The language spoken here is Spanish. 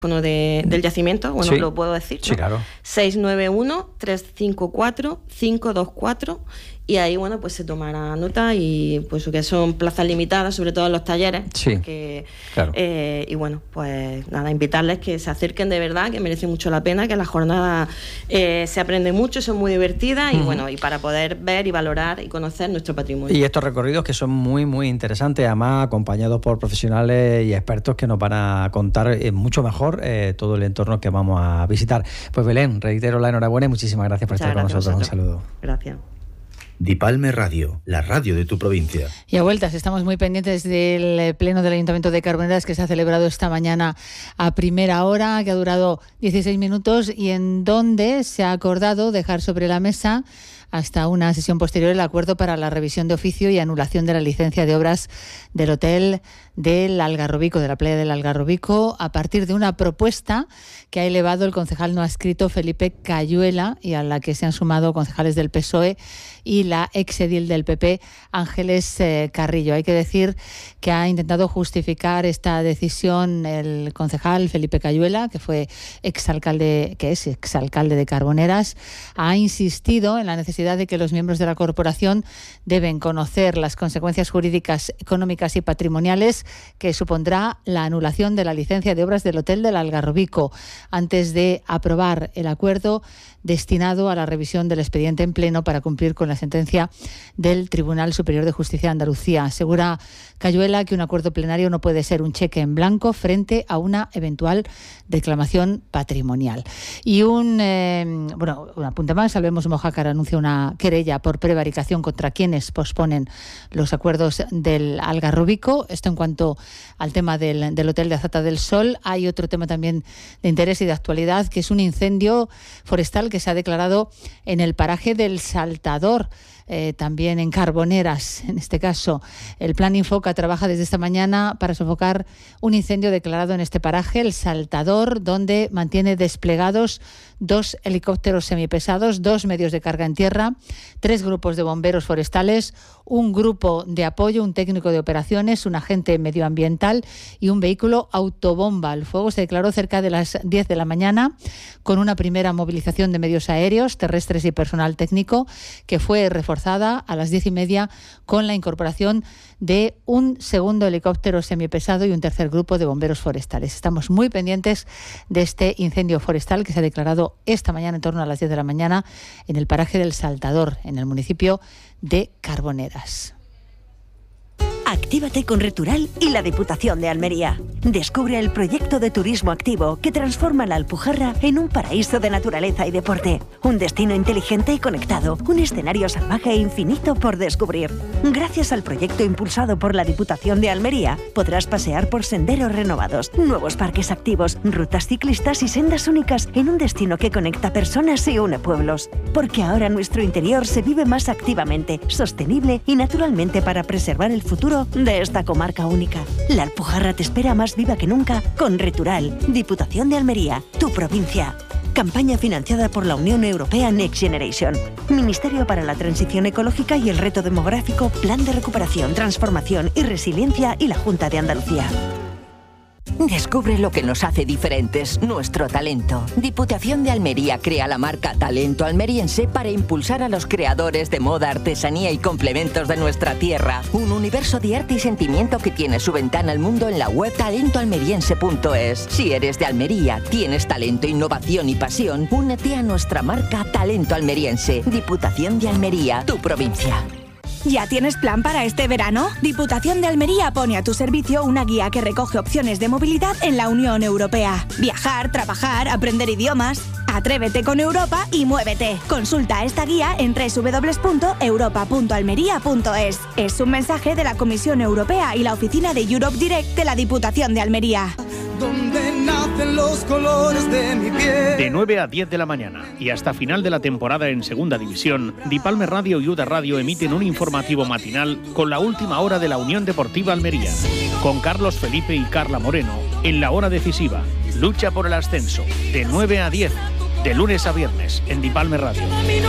del yacimiento, bueno, sí, lo puedo decir, ¿no? Sí, claro. 691-354-524, y ahí, bueno, pues se tomará nota, y pues que son plazas limitadas, sobre todo en los talleres. Sí, claro. Y bueno, pues nada, invitarles que se acerquen de verdad, que merece mucho la pena, que las jornadas se aprende mucho, son muy divertidas, y bueno, y para poder ver y valorar y conocer nuestro patrimonio. Y estos recorridos que son muy, muy interesantes, además acompañados por profesionales y expertos que nos van a contar mucho mejor todo el entorno que vamos a visitar. Pues Belén, reitero la enhorabuena y muchísimas gracias por estar con nosotros. Un saludo. Gracias. Dipalme Radio, la radio de tu provincia. Y a vueltas, estamos muy pendientes del pleno del Ayuntamiento de Carboneras que se ha celebrado esta mañana a primera hora, que ha durado 16 minutos y en donde se ha acordado dejar sobre la mesa hasta una sesión posterior el acuerdo para la revisión de oficio y anulación de la licencia de obras del hotel del Algarrobico, de la playa del Algarrobico, a partir de una propuesta que ha elevado el concejal no adscrito Felipe Cayuela y a la que se han sumado concejales del PSOE y la exedil del PP, Ángeles Carrillo. Hay que decir que ha intentado justificar esta decisión el concejal Felipe Cayuela, que es exalcalde de Carboneras. Ha insistido en la necesidad de que los miembros de la corporación deben conocer las consecuencias jurídicas, económicas y patrimoniales que supondrá la anulación de la licencia de obras del Hotel del Algarrobico antes de aprobar el acuerdo destinado a la revisión del expediente en pleno para cumplir con la sentencia del Tribunal Superior de Justicia de Andalucía. Asegura Cayuela que un acuerdo plenario no puede ser un cheque en blanco frente a una eventual reclamación patrimonial. Y un apunte más, Salvemos Mojácar anuncia una querella por prevaricación contra quienes posponen los acuerdos del Algarrobico. Esto en cuanto al tema del Hotel de Azata del Sol. Hay otro tema también de interés y de actualidad, que es un incendio forestal que se ha declarado en el paraje del Saltador, también en Carboneras. En este caso, el Plan Infoca trabaja desde esta mañana para sofocar un incendio declarado en este paraje, el Saltador, donde mantiene desplegados 2 helicópteros semipesados, 2 medios de carga en tierra, 3 grupos de bomberos forestales, un grupo de apoyo, un técnico de operaciones, un agente medioambiental y un vehículo autobomba. El fuego se declaró cerca de las 10 de la mañana con una primera movilización de medios aéreos, terrestres y personal técnico que fue reforzada a las 10:30 con la incorporación de un segundo helicóptero semipesado y un tercer grupo de bomberos forestales. Estamos muy pendientes de este incendio forestal que se ha declarado esta mañana en torno a las 10 de la mañana en el paraje del Saltador, en el municipio de Carboneras. Actívate con Retural y la Diputación de Almería. Descubre el proyecto de turismo activo que transforma la Alpujarra en un paraíso de naturaleza y deporte. Un destino inteligente y conectado. Un escenario salvaje e infinito por descubrir. Gracias al proyecto impulsado por la Diputación de Almería, podrás pasear por senderos renovados, nuevos parques activos, rutas ciclistas y sendas únicas en un destino que conecta personas y une pueblos. Porque ahora nuestro interior se vive más activamente, sostenible y naturalmente para preservar el futuro de esta comarca única. La Alpujarra te espera más viva que nunca con Retural, Diputación de Almería, tu provincia. Campaña financiada por la Unión Europea Next Generation. Ministerio para la Transición Ecológica y el Reto Demográfico, Plan de Recuperación, Transformación y Resiliencia y la Junta de Andalucía. Descubre lo que nos hace diferentes, nuestro talento. Diputación de Almería crea la marca Talento Almeriense para impulsar a los creadores de moda, artesanía y complementos de nuestra tierra. Un universo de arte y sentimiento que tiene su ventana al mundo en la web talentoalmeriense.es. Si eres de Almería, tienes talento, innovación y pasión, únete a nuestra marca Talento Almeriense. Diputación de Almería, tu provincia. ¿Ya tienes plan para este verano? Diputación de Almería pone a tu servicio una guía que recoge opciones de movilidad en la Unión Europea. Viajar, trabajar, aprender idiomas. Atrévete con Europa y muévete. Consulta esta guía en www.europa.almería.es. Es un mensaje de la Comisión Europea y la oficina de Europe Direct de la Diputación de Almería. Donde nacen los colores de mi piel. De 9 a 10 de la mañana y hasta final de la temporada en Segunda División, Dipalme Radio y UDA Radio emiten un informativo matinal con la última hora de la Unión Deportiva Almería, con Carlos Felipe y Carla Moreno, en la hora decisiva. Lucha por el ascenso, de 9 a 10, de lunes a viernes, en Dipalme Radio.